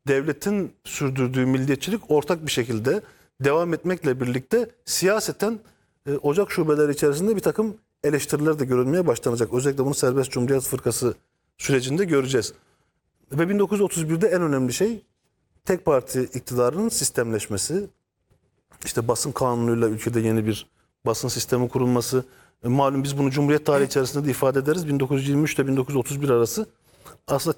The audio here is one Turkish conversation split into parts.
devletin sürdürdüğü milliyetçilik ortak bir şekilde devam etmekle birlikte siyaseten Ocak şubeleri içerisinde bir takım eleştiriler de görülmeye başlanacak. Özellikle bunu Serbest Cumhuriyet Fırkası sürecinde göreceğiz. Ve 1931'de en önemli şey tek parti iktidarının sistemleşmesi. İşte basın kanunuyla ülkede yeni bir basın sistemi kurulması. Malum biz bunu Cumhuriyet tarihi içerisinde de ifade ederiz. 1923 ile 1931 arası aslında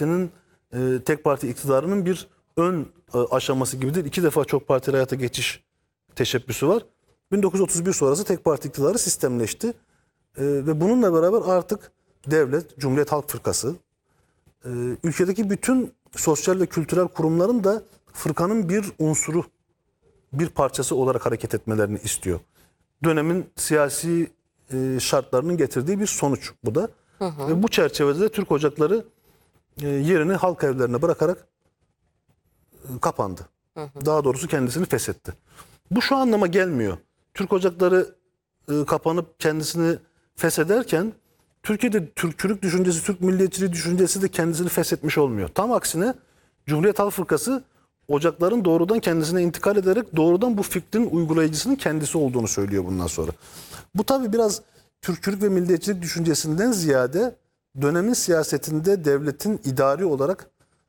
tek parti iktidarının bir ön aşaması gibidir. 2 defa çok partili hayata geçiş teşebbüsü var. 1931 sonrası tek parti iktidarı sistemleşti. Ve bununla beraber artık devlet, Cumhuriyet Halk Fırkası, ülkedeki bütün sosyal ve kültürel kurumların da fırkanın bir unsuru, bir parçası olarak hareket etmelerini istiyor. Dönemin siyasi şartlarının getirdiği bir sonuç bu da. Ve bu çerçevede de Türk Ocakları yerini halk evlerine bırakarak kapandı. Daha doğrusu kendisini feshetti. Bu şu anlama gelmiyor. Türk Ocakları kapanıp kendisini feshederken Türkiye'de Türkçülük düşüncesi, Türk milliyetçiliği düşüncesi de kendisini feshetmiş olmuyor. Tam aksine Cumhuriyet Halk Fırkası ocakların doğrudan kendisine intikal ederek doğrudan bu fikrin uygulayıcısının kendisi olduğunu söylüyor bundan sonra. Bu tabii biraz Türkçülük ve milliyetçilik düşüncesinden ziyade dönemin siyasetinde devletin idari olarak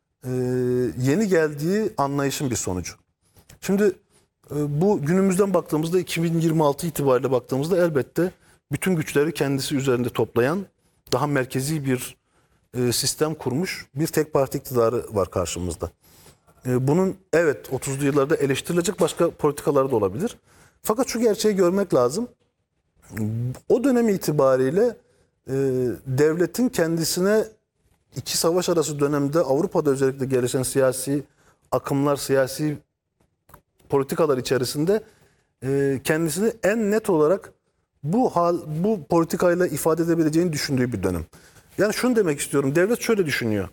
yeni geldiği anlayışın bir sonucu. Şimdi bu günümüzden baktığımızda 2026 itibariyle baktığımızda elbette bütün güçleri kendisi üzerinde toplayan daha merkezi bir sistem kurmuş bir tek parti iktidarı var karşımızda. Bunun evet 30'lu yıllarda eleştirilecek başka politikaları da olabilir. Fakat şu gerçeği görmek lazım. O dönem itibariyle devletin kendisine iki savaş arası dönemde Avrupa'da özellikle gelişen siyasi akımlar, siyasi politikalar içerisinde kendisini en net olarak bu politikayla ifade edebileceğini düşündüğü bir dönem. Yani şunu demek istiyorum. Devlet şöyle düşünüyor.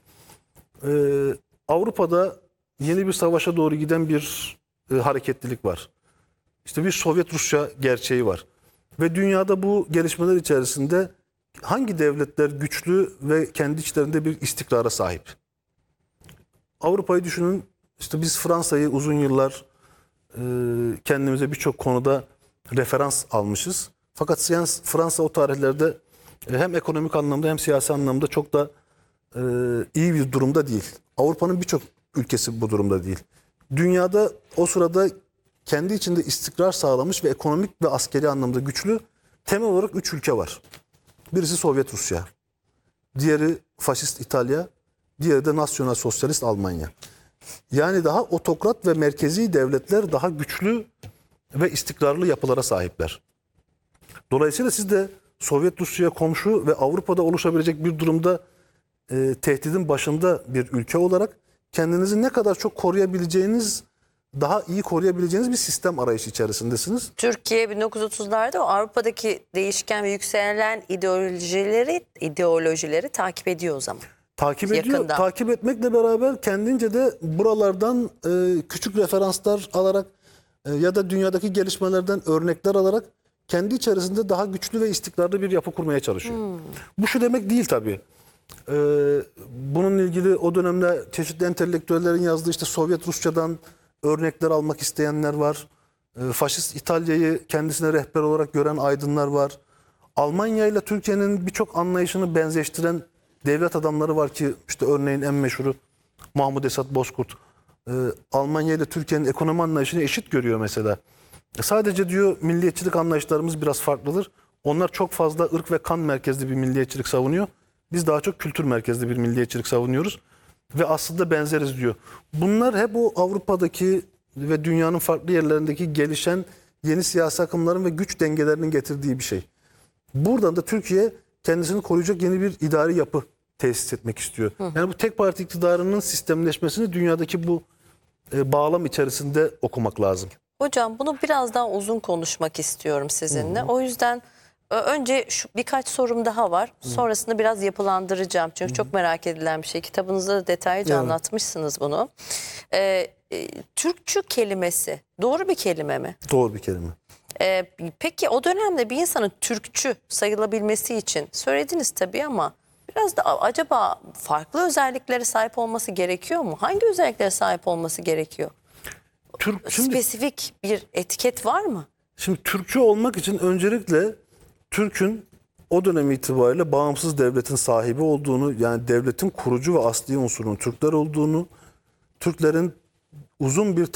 Avrupa'da yeni bir savaşa doğru giden bir hareketlilik var. İşte bir Sovyet-Rusya gerçeği var. Ve dünyada bu gelişmeler içerisinde hangi devletler güçlü ve kendi içlerinde bir istikrara sahip? Avrupa'yı düşünün. İşte biz Fransa'yı uzun yıllar kendimize birçok konuda referans almışız. Fakat Fransa o tarihlerde hem ekonomik anlamda hem siyasi anlamda çok da iyi bir durumda değil. Avrupa'nın birçok ülkesi bu durumda değil. Dünyada o sırada kendi içinde istikrar sağlamış ve ekonomik ve askeri anlamda güçlü temel olarak 3 ülke var. Birisi Sovyet Rusya, diğeri Faşist İtalya, diğeri de Nasyonal Sosyalist Almanya. Yani daha otokrat ve merkezi devletler daha güçlü ve istikrarlı yapılara sahipler. Dolayısıyla siz de Sovyet Rusya'ya komşu ve Avrupa'da oluşabilecek bir durumda tehdidin başında bir ülke olarak kendinizi ne kadar çok koruyabileceğiniz, daha iyi koruyabileceğiniz bir sistem arayışı içerisindesiniz. Türkiye 1930'larda o Avrupa'daki değişken ve yükselen ideolojileri takip ediyor o zaman. Takip ediyor. Yakından. Takip etmekle beraber kendince de buralardan küçük referanslar alarak ya da dünyadaki gelişmelerden örnekler alarak kendi içerisinde daha güçlü ve istikrarlı bir yapı kurmaya çalışıyor. Bu şu demek değil tabii. Bununla ilgili o dönemde çeşitli entelektüellerin yazdığı işte Sovyet Rusya'dan örnekler almak isteyenler var. Faşist İtalya'yı kendisine rehber olarak gören aydınlar var. Almanya ile Türkiye'nin birçok anlayışını benzeştiren devlet adamları var ki işte örneğin en meşhuru Mahmud Esat Bozkurt. Almanya ile Türkiye'nin ekonomi anlayışını eşit görüyor mesela. Sadece diyor milliyetçilik anlayışlarımız biraz farklıdır. Onlar çok fazla ırk ve kan merkezli bir milliyetçilik savunuyor. Biz daha çok kültür merkezli bir milliyetçilik savunuyoruz. Ve aslında benzeriz diyor. Bunlar hep o Avrupa'daki ve dünyanın farklı yerlerindeki gelişen yeni siyasi akımların ve güç dengelerinin getirdiği bir şey. Buradan da Türkiye kendisini koruyacak yeni bir idari yapı tesis etmek istiyor. Yani bu tek parti iktidarının sistemleşmesini dünyadaki bu bağlam içerisinde okumak lazım. Hocam bunu biraz daha uzun konuşmak istiyorum sizinle. O yüzden önce birkaç sorum daha var. Sonrasında biraz yapılandıracağım. Çünkü çok merak edilen bir şey. Kitabınızda da detaylıca anlatmışsınız bunu. Türkçü kelimesi doğru bir kelime mi? Doğru bir kelime. Peki o dönemde bir insanın Türkçü sayılabilmesi için söylediniz tabii ama Biraz da acaba farklı özelliklere sahip olması gerekiyor mu? Hangi özelliklere sahip olması gerekiyor? Şimdi Spesifik bir etiket var mı? Şimdi Türkçü olmak için öncelikle Türk'ün o dönem itibariyle bağımsız devletin sahibi olduğunu, yani devletin kurucu ve asli unsurunun Türkler olduğunu, Türklerin uzun bir